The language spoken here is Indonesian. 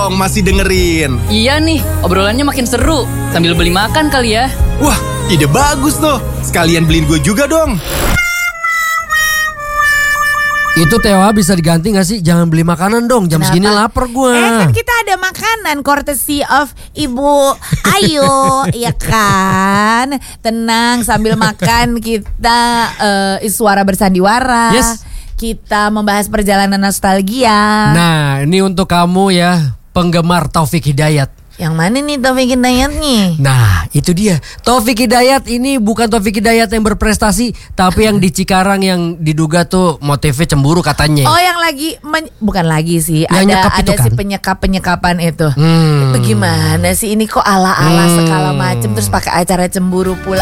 dong, masih dengerin. Iya nih, obrolannya makin seru. Sambil beli makan kali ya. Wah, ide bagus tuh. Sekalian beliin gue juga dong. Itu Tewa bisa diganti gak sih? Jangan beli makanan dong, jam segini lapar gue. Kan kita ada makanan courtesy of Ibu Ayu, ya kan? Tenang, sambil makan kita suara bersandiwara. Yes. Kita membahas perjalanan nostalgia. Nah, ini untuk kamu ya, penggemar Taufik Hidayat. Yang mana nih Taufik Hidayatnya? Nah, itu dia. Taufik Hidayat ini bukan Taufik Hidayat yang berprestasi, tapi yang di Cikarang yang diduga tuh motifnya cemburu katanya. Oh, yang lagi bukan lagi sih. Yang nyekap Ada itu kan? si penyekapan itu. Itu gimana sih ini kok ala-ala segala macem terus pakai acara cemburu pula.